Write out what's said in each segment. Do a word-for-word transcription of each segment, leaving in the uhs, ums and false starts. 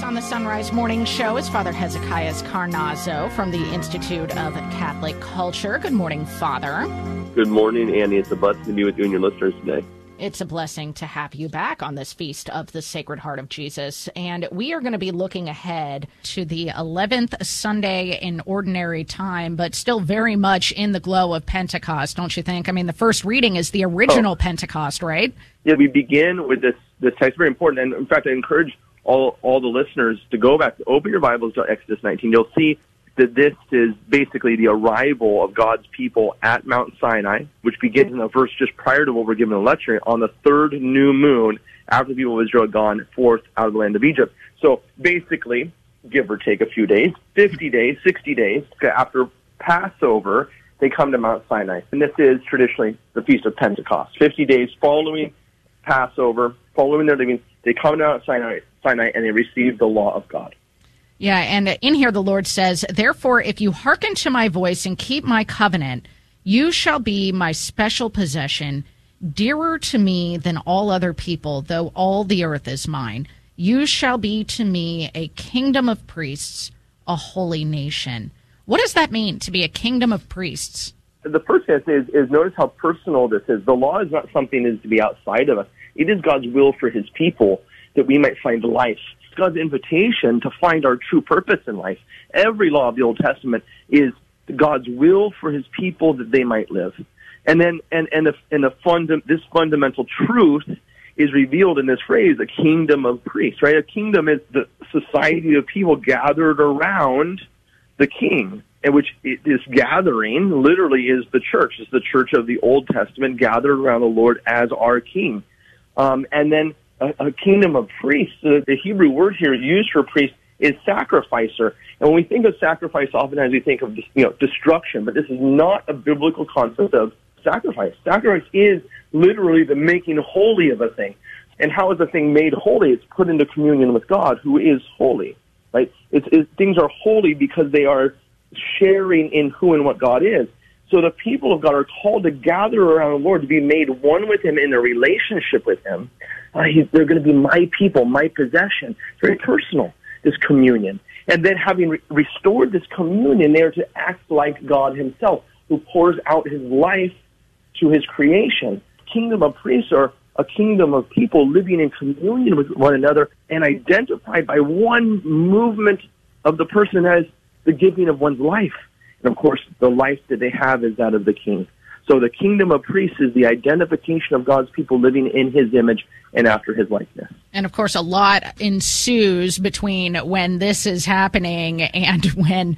on the Sunrise Morning Show is Father Hezekiah Carnazzo from the Institute of Catholic Culture. Good morning, Father. Good morning, Annie. It's a blessing to be with you and your listeners today. It's a blessing to have you back on this Feast of the Sacred Heart of Jesus. And we are going to be looking ahead to the eleventh Sunday in Ordinary Time, but still very much in the glow of Pentecost, don't you think? I mean, the first reading is the original oh. Pentecost, right? Yeah, we begin with this, this text, very important. And in fact, I encourage all, all the listeners to go back, to open your Bibles to Exodus nineteen. You'll see that this is basically the arrival of God's people at Mount Sinai, which begins in the verse just prior to what we're given in the lecture, on the third new moon after the people of Israel had gone forth out of the land of Egypt. So basically, give or take a few days, fifty days, sixty days after Passover, they come to Mount Sinai. And this is traditionally the Feast of Pentecost. fifty days following Passover, following their leaving, they come to Mount Sinai, Sinai and they receive the law of God. Yeah, and in here the Lord says, "Therefore, if you hearken to my voice and keep my covenant, you shall be my special possession, dearer to me than all other people, though all the earth is mine. You shall be to me a kingdom of priests, a holy nation." What does that mean, to be a kingdom of priests? The first thing is, is notice how personal this is. The law is not something that is to be outside of us. It is God's will for his people that we might find life. It's God's invitation to find our true purpose in life. Every law of the Old Testament is God's will for his people that they might live. And then, and, and, the, and the funda- this fundamental truth is revealed in this phrase, a kingdom of priests, right? A kingdom is the society of people gathered around the king, in which it, this gathering literally is the church. It's the church of the Old Testament gathered around the Lord as our king. Um, and then a, a kingdom of priests, the, the Hebrew word here used for priest is sacrificer. And when we think of sacrifice, oftentimes we think of, you know, destruction, but this is not a biblical concept of sacrifice. Sacrifice is literally the making holy of a thing. And how is a thing made holy? It's put into communion with God, who is holy, right? It's, it's, things are holy because they are sharing in who and what God is. So the people of God are called to gather around the Lord, to be made one with him in a relationship with him. Uh, he, they're going to be my people, my possession. It's very personal, this communion. And then having re- restored this communion, they are to act like God himself, who pours out his life to his creation. Kingdom of priests are a kingdom of people living in communion with one another and identified by one movement of the person as the giving of one's life. And of course, the life that they have is that of the king. So the kingdom of priests is the identification of God's people living in his image and after his likeness. And of course, a lot ensues between when this is happening and when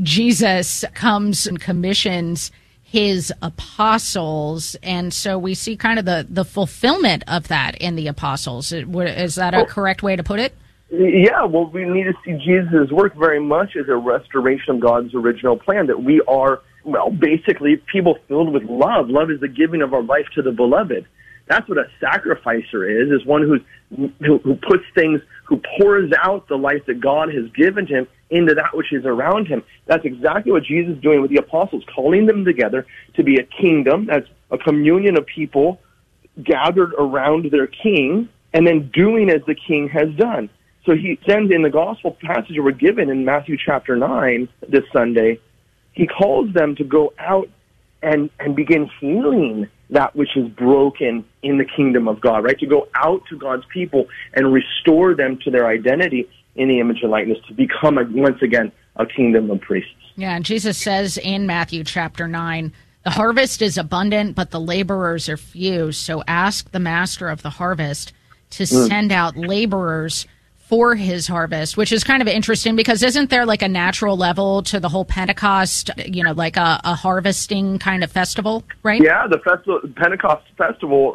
Jesus comes and commissions his apostles. And so we see kind of the, the fulfillment of that in the apostles. Is that a oh. correct way to put it? Yeah, well, we need to see Jesus' work very much as a restoration of God's original plan, that we are, well, basically people filled with love. Love is the giving of our life to the beloved. That's what a sacrificer is, is one who's, who, who puts things, who pours out the life that God has given to him into that which is around him. That's exactly what Jesus is doing with the apostles, calling them together to be a kingdom, that's a communion of people gathered around their king, and then doing as the king has done. So he sends in the gospel passage we're given in Matthew chapter nine this Sunday, he calls them to go out and, and begin healing that which is broken in the kingdom of God, right? To go out to God's people and restore them to their identity in the image and likeness, to become, a, once again, a kingdom of priests. Yeah, and Jesus says in Matthew chapter nine, "The harvest is abundant, but the laborers are few. So ask the master of the harvest to mm. send out laborers for his harvest," which is kind of interesting because isn't there like a natural level to the whole Pentecost, you know, like a, a harvesting kind of festival, right? Yeah, the festival, Pentecost festival